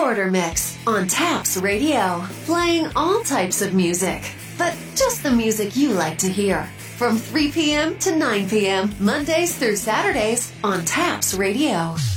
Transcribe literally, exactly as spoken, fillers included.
Porter Mix on Taps Radio, playing all types of music, but just the music you like to hear. From three p.m. to nine p.m., Mondays through Saturdays on Taps Radio.